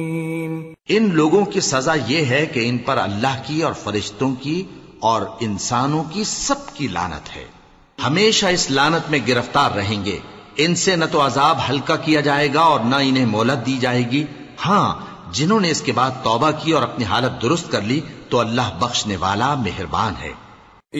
इन लोगों की सजा यह है कि इन पर अल्लाह की और फरिश्तों की और इंसानों की सबकी लानत है। हमेशा इस लानत में गिरफ्तार रहेंगे। इनसे न तो अजाब हल्का किया जाएगा और न इन्हें मोहलत दी जाएगी। हां, जिन्होंने इसके बाद तौबा की और अपनी हालत दुरुस्त कर ली तो अल्लाह बख्शने वाला मेहरबान है।